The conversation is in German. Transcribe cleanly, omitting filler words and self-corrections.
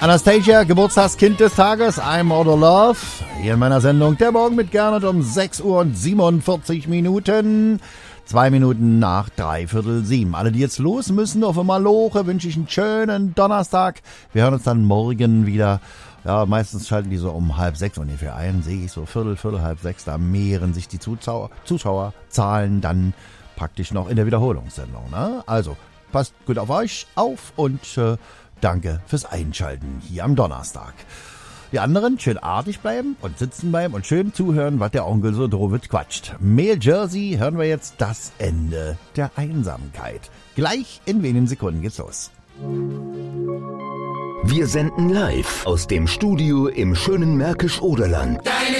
Anastasia, Geburtstagskind des Tages, I'm Out of Love. Hier in meiner Sendung Der Morgen mit Gernot um 6 Uhr und 47 Minuten. 2 Minuten nach 6:45. Alle, die jetzt los müssen auf Maloche, wünsche ich einen schönen Donnerstag. Wir hören uns dann morgen wieder. Ja, meistens schalten die so um 5:30 ungefähr ein. Sehe ich so Viertel, 5:30. Da mehren sich die Zuschauerzahlen dann praktisch noch in der Wiederholungssendung. Ne? Also, passt gut auf euch auf und danke fürs Einschalten hier am Donnerstag. Die anderen schön artig bleiben und sitzen bleiben und schön zuhören, was der Onkel so droht quatscht. Mail Jersey hören wir jetzt das Ende der Einsamkeit. Gleich in wenigen Sekunden geht's los. Wir senden live aus dem Studio im schönen Märkisch-Oderland.